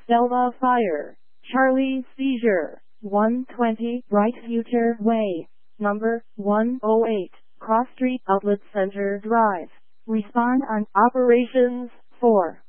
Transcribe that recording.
Delta Fire, Charlie Seizure, 120 Bright Future Way, number 108, Cross Street Outlet Center Drive. Respond on Operations 4.